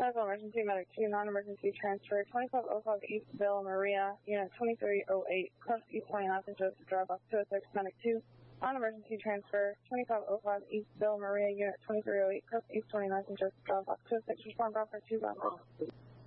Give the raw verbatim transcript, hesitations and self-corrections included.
Medical emergency, medic two, non-emergency transfer, twenty-five oh five East Villa Maria, unit twenty-three oh eight, Crest East twenty-ninth and Joseph Drive, box two oh six, medic two, non-emergency transfer, twenty-five oh five East Villa Maria, unit twenty-three oh eight, Crest East twenty-ninth and Joseph Drive, box two oh six, respond Bradford two, Bradford.